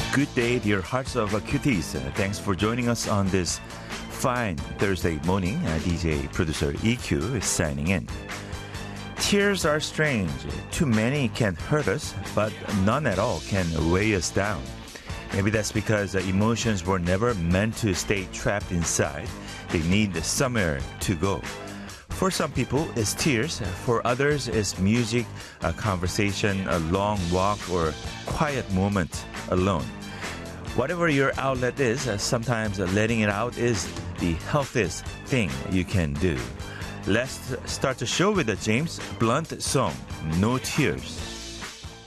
Good day, dear hearts of cuties. Thanks for joining us on this fine Thursday morning. DJ producer EQ is signing in. Tears are strange. Too many can hurt us, but none at all can weigh us down. Maybe that's because emotions were never meant to stay trapped inside. They need somewhere to go. For some people, it's tears. For others, it's music, a conversation, a long walk, or quiet moment alone. Whatever your outlet is, sometimes letting it out is the healthiest thing you can do. Let's start the show with a James Blunt song, No Tears.